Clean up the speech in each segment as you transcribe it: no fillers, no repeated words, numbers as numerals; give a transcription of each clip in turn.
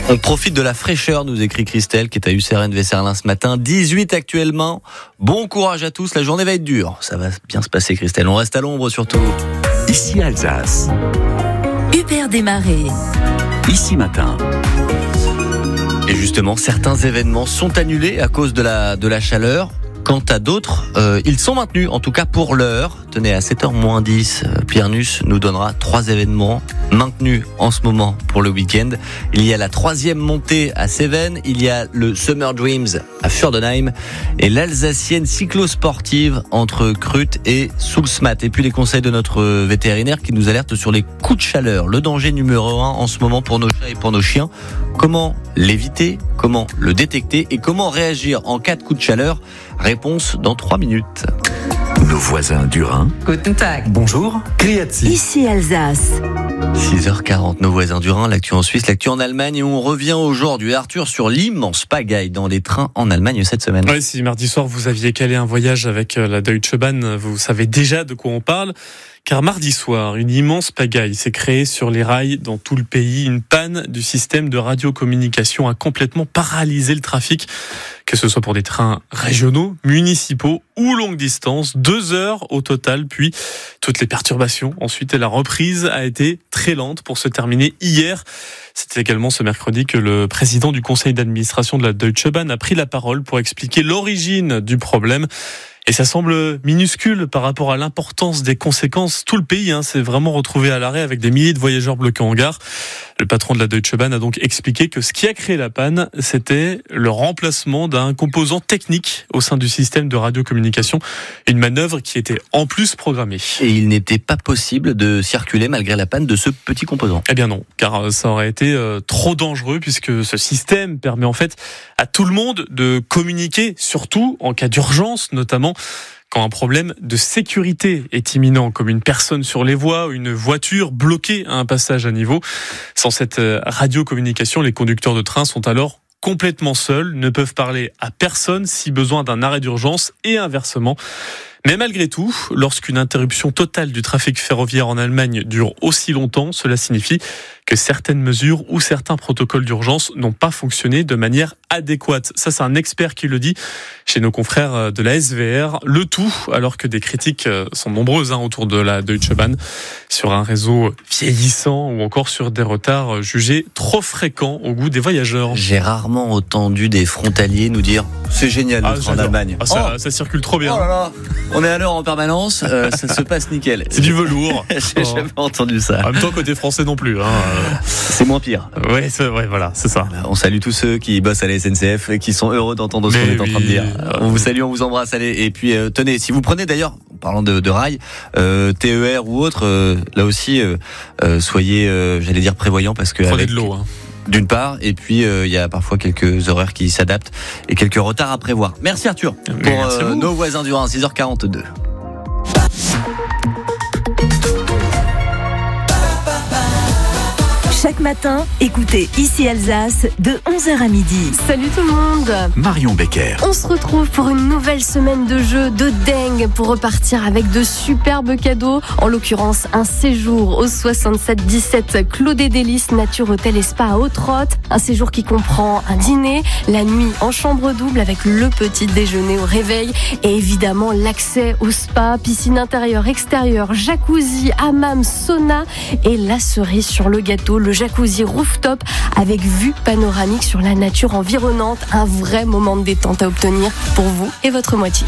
On profite de la fraîcheur, nous écrit Christelle, qui est à UCRN-Vesserlin ce matin. 18 actuellement. Bon courage à tous, la journée va être dure. Ça va bien se passer, Christelle. On reste à l'ombre surtout. Ici Alsace. Hubert Desmarais. Ici Matin. Et justement, certains événements sont annulés à cause de la chaleur. Quant à d'autres, ils sont maintenus, en tout cas pour l'heure. Tenez, à 7h-10, Pierre Nuss nous donnera 3 événements maintenus en ce moment pour le week-end. Il y a la 3e montée à Cévennes, il y a le Summer Dreams à Fürdenheim et l'Alsacienne cyclosportive entre Krut et Soulsmat. Et puis les conseils de notre vétérinaire qui nous alerte sur les coups de chaleur. Le danger numéro 1 en ce moment pour nos chats et pour nos chiens. Comment l'éviter, comment le détecter et comment réagir en cas de coup de chaleur? Réponse dans 3 minutes. Nos voisins du Rhin. Guten Tag. Bonjour. Grüezi. Ici Alsace. 6h40, nos voisins du Rhin, l'actu en Suisse, l'actu en Allemagne. Et on revient aujourd'hui, Arthur, sur l'immense pagaille dans les trains en Allemagne cette semaine. Oui, si mardi soir vous aviez calé un voyage avec la Deutsche Bahn, vous savez déjà de quoi on parle. Car mardi soir, une immense pagaille s'est créée sur les rails dans tout le pays. Une panne du système de radiocommunication a complètement paralysé le trafic, que ce soit pour des trains régionaux, municipaux ou longue distance. 2 heures au total, puis toutes les perturbations. Ensuite, la reprise a été très lente pour se terminer hier. C'était également ce mercredi que le président du conseil d'administration de la Deutsche Bahn a pris la parole pour expliquer l'origine du problème. Et ça semble minuscule par rapport à l'importance des conséquences. Tout le pays s'est vraiment retrouvé à l'arrêt avec des milliers de voyageurs bloqués en gare. Le patron de la Deutsche Bahn a donc expliqué que ce qui a créé la panne, c'était le remplacement d'un composant technique au sein du système de radiocommunication. Une manœuvre qui était en plus programmée. Et il n'était pas possible de circuler malgré la panne de ce petit composant. Eh bien non, car ça aurait été trop dangereux puisque ce système permet en fait à tout le monde de communiquer, surtout en cas d'urgence, notamment quand un problème de sécurité est imminent, comme une personne sur les voies ou une voiture bloquée à un passage à niveau. Sans cette radiocommunication, les conducteurs de train sont alors complètement seuls, ne peuvent parler à personne si besoin d'un arrêt d'urgence et inversement. Mais malgré tout, lorsqu'une interruption totale du trafic ferroviaire en Allemagne dure aussi longtemps, cela signifie que certaines mesures ou certains protocoles d'urgence n'ont pas fonctionné de manière adéquate. Ça, c'est un expert qui le dit chez nos confrères de la SVR. Le tout, alors que des critiques sont nombreuses autour de la Deutsche Bahn, sur un réseau vieillissant ou encore sur des retards jugés trop fréquents au goût des voyageurs. J'ai rarement entendu des frontaliers nous dire « c'est génial le train en Allemagne ». Ça circule trop bien. Oh là là, on est à l'heure en permanence, ça se passe nickel. C'est du velours. J'ai jamais entendu ça. En même temps, côté français non plus. C'est moins pire. Ouais, voilà, c'est ça. On salue tous ceux qui bossent à la SNCF et qui sont heureux d'entendre ce qu'on est en train de dire. On vous salue, on vous embrasse. Allez. Et puis, tenez, si vous prenez d'ailleurs, en parlant de rail, TER ou autre, là aussi, soyez, j'allais dire prévoyants parce que prenez de l'eau. D'une part, et puis il y a parfois quelques horaires qui s'adaptent et quelques retards à prévoir. Merci Arthur pour nos voisins du Rhin, 6h42. Chaque matin, écoutez Ici Alsace de 11h à midi. Salut tout le monde. Marion Becker. On se retrouve pour une nouvelle semaine de jeux de dingue pour repartir avec de superbes cadeaux. En l'occurrence, un séjour au 67-17 Clos des Délices Nature Hôtel et Spa à Haute-Rotte. Un séjour qui comprend un dîner, la nuit en chambre double avec le petit déjeuner au réveil et évidemment l'accès au spa, piscine intérieure, extérieure, jacuzzi, hammam, sauna et la cerise sur le gâteau, le jacuzzi rooftop avec vue panoramique sur la nature environnante. Un vrai moment de détente à obtenir pour vous et votre moitié.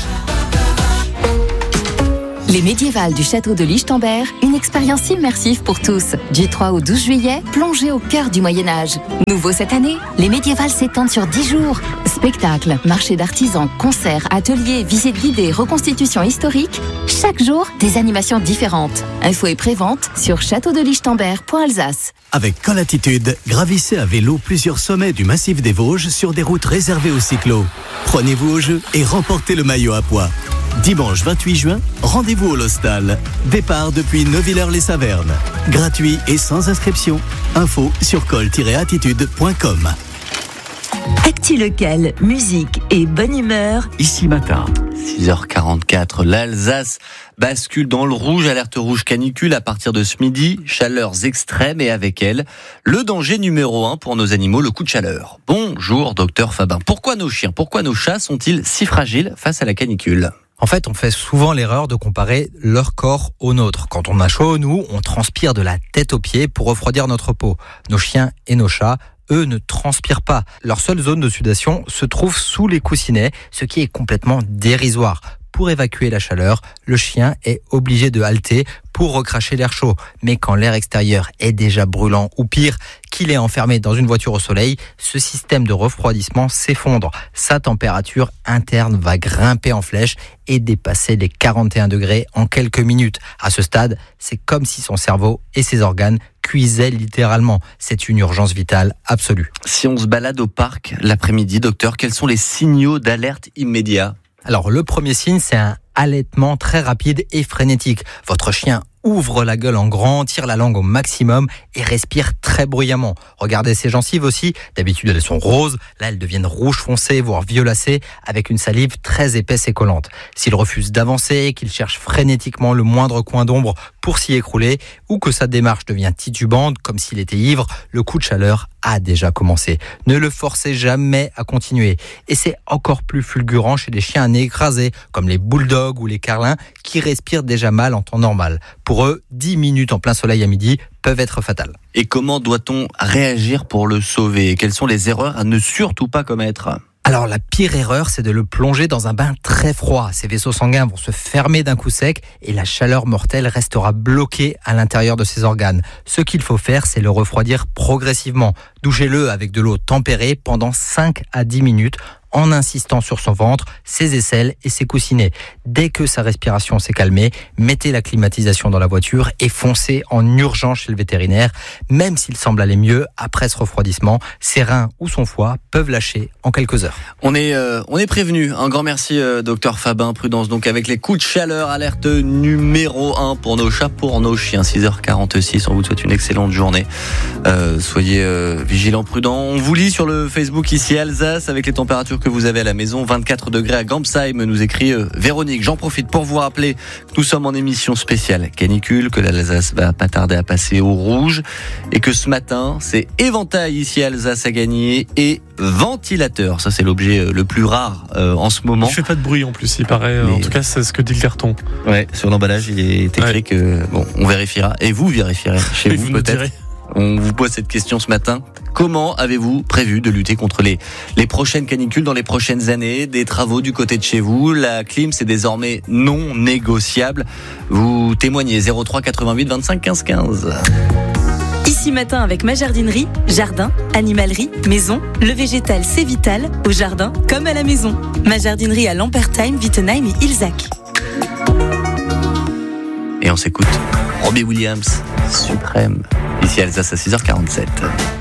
Les médiévales du château de Lichtenberg, une expérience immersive pour tous. Du 3 au 12 juillet, plongez au cœur du Moyen-Âge. Nouveau cette année, les médiévales s'étendent sur 10 jours. Spectacles, marchés d'artisans, concerts, ateliers, visites guidées, reconstitutions historiques. Chaque jour, des animations différentes. Infos et prévente sur châteaudelichtenberg.alsace. Avec Colatitude, gravissez à vélo plusieurs sommets du massif des Vosges sur des routes réservées aux cyclos. Prenez-vous au jeu et remportez le maillot à pois. Dimanche 28 juin, rendez-vous au Lostal. Départ depuis Neuvillers-les-Savernes. Gratuit et sans inscription. Info sur col-attitude.com. Actu locale, musique et bonne humeur. Ici Matin. 6h44, l'Alsace bascule dans le rouge, alerte rouge canicule à partir de ce midi, chaleurs extrêmes et avec elles, le danger numéro 1 pour nos animaux, le coup de chaleur. Bonjour docteur Fabin, pourquoi nos chiens, pourquoi nos chats sont-ils si fragiles face à la canicule ? En fait, on fait souvent l'erreur de comparer leur corps au nôtre. Quand on a chaud, nous, on transpire de la tête aux pieds pour refroidir notre peau. Nos chiens et nos chats, eux, ne transpirent pas. Leur seule zone de sudation se trouve sous les coussinets, ce qui est complètement dérisoire. Pour évacuer la chaleur, le chien est obligé de halter pour recracher l'air chaud. Mais quand l'air extérieur est déjà brûlant ou pire, qu'il est enfermé dans une voiture au soleil, ce système de refroidissement s'effondre. Sa température interne va grimper en flèche et dépasser les 41 degrés en quelques minutes. À ce stade, c'est comme si son cerveau et ses organes cuisaient littéralement. C'est une urgence vitale absolue. Si on se balade au parc l'après-midi, docteur, quels sont les signaux d'alerte immédiats ? Alors, le premier signe, c'est un halètement très rapide et frénétique. Votre chien ouvre la gueule en grand, tire la langue au maximum et respire très bruyamment. Regardez ses gencives aussi. D'habitude, elles sont roses. Là, elles deviennent rouge foncé, voire violacées, avec une salive très épaisse et collante. S'il refuse d'avancer, qu'il cherche frénétiquement le moindre coin d'ombre pour s'y écrouler, ou que sa démarche devient titubante, comme s'il était ivre, le coup de chaleur a déjà commencé. Ne le forcez jamais à continuer. Et c'est encore plus fulgurant chez les chiens à nez écrasé, comme les bulldogs ou les carlins, qui respirent déjà mal en temps normal. Pour eux, 10 minutes en plein soleil à midi peuvent être fatales. Et comment doit-on réagir pour le sauver ? Quelles sont les erreurs à ne surtout pas commettre ? Alors la pire erreur, c'est de le plonger dans un bain très froid. Ses vaisseaux sanguins vont se fermer d'un coup sec et la chaleur mortelle restera bloquée à l'intérieur de ses organes. Ce qu'il faut faire, c'est le refroidir progressivement. Douchez-le avec de l'eau tempérée pendant 5 à 10 minutes en insistant sur son ventre, ses aisselles et ses coussinets. Dès que sa respiration s'est calmée, mettez la climatisation dans la voiture et foncez en urgence chez le vétérinaire. Même s'il semble aller mieux après ce refroidissement, ses reins ou son foie peuvent lâcher en quelques heures. On est prévenu. Un grand merci, docteur Fabin. Prudence donc avec les coups de chaleur. Alerte numéro 1 pour nos chats, pour nos chiens. 6h46. On vous souhaite une excellente journée. Soyez vigilants, prudents. On vous lit sur le Facebook ici Alsace avec les températures que vous avez à la maison. 24 degrés à Gampsheim, nous écrit Véronique. J'en profite pour vous rappeler que nous sommes en émission spéciale canicule, que l'Alsace va pas tarder à passer au rouge et que ce matin, c'est éventail ici Alsace à gagner et ventilateur. Ça, c'est l'objet le plus rare en ce moment. Il fait pas de bruit en plus, il paraît. En tout cas, c'est ce que dit le carton. Ouais, sur l'emballage, il est écrit que bon, on vérifiera et vous vérifierez chez vous peut-être. On vous pose cette question ce matin. Comment avez-vous prévu de lutter contre les prochaines canicules dans les prochaines années ? Des travaux du côté de chez vous. La clim, c'est désormais non négociable. Vous témoignez 03 88 25 15 15. Ici Matin avec ma jardinerie, jardin, animalerie, maison, le végétal c'est vital, au jardin comme à la maison. Ma jardinerie à Lampertheim, Wittenheim et Ilzac. Et on s'écoute Robbie Williams, Suprême, ici Alsace à 6h47.